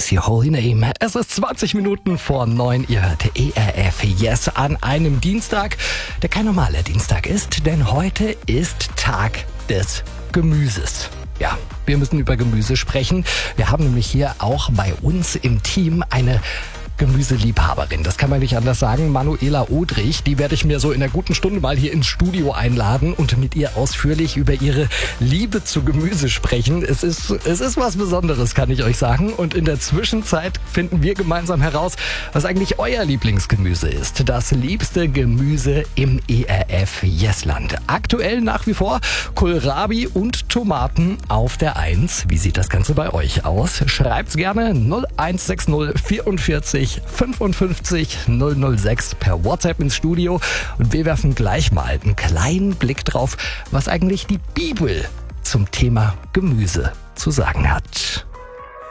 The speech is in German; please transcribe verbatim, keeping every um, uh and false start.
is your holy name. Es ist zwanzig Minuten vor neun. Ihr hört E R F Yes an einem Dienstag, der kein normaler Dienstag ist, denn heute ist Tag des Gemüses. Ja, wir müssen über Gemüse sprechen. Wir haben nämlich hier auch bei uns im Team eine Gemüseliebhaberin. Das kann man nicht anders sagen. Manuela Odrich, die werde ich mir so in einer guten Stunde mal hier ins Studio einladen und mit ihr ausführlich über ihre Liebe zu Gemüse sprechen. Es ist, es ist was Besonderes, kann ich euch sagen. Und in der Zwischenzeit finden wir gemeinsam heraus, was eigentlich euer Lieblingsgemüse ist. Das liebste Gemüse im E R F Yesland. Aktuell nach wie vor Kohlrabi und Tomaten auf der eins. Wie sieht das Ganze bei euch aus? Schreibt's gerne null eins sechs null vierundvierzig fünfundfünfzig null null sechs per WhatsApp ins Studio und wir werfen gleich mal einen kleinen Blick drauf, was eigentlich die Bibel zum Thema Gemüse zu sagen hat.